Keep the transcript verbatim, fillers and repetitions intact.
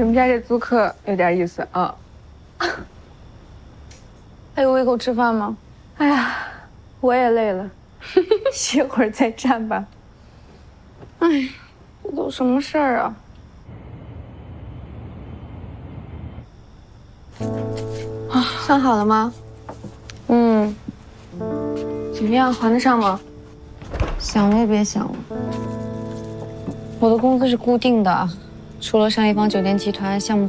们家这租客有点意思啊。还有胃口吃饭吗？哎呀，我也累了，歇会儿再战吧。哎，这都什么事儿啊？啊，算好了吗？嗯。怎么样，还得上吗？ 想了也别想了，我的工资是固定的，除了上一方酒店集团项目